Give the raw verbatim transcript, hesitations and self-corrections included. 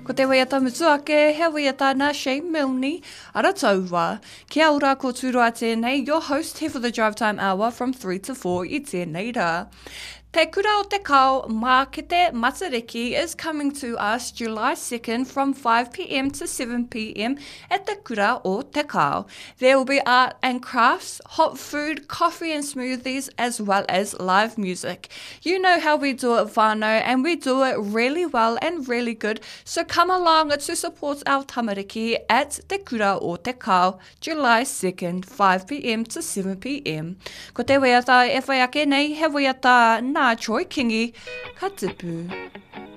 Ko te waiata mutuake, he waiata nā Shane Milne, ara taua. Kia ora ko tūroa tēnei, your host here for the Drive Time Hour from three to four i tēnei rā. Te Kura o Te Kao Mākete Matariki is coming to us July second from five p m to seven p m at the Kura o Te Kao. There will be art and crafts, hot food, coffee and smoothies, as well as live music. You know how we do it, whānau, and we do it really well and really good. So come along to support our tamariki at Te Kura o Te Kao, July second, five p m to seven p m. Ko te waiata e whai ake nei, he waiata nā Troy Kingi, ka tipu.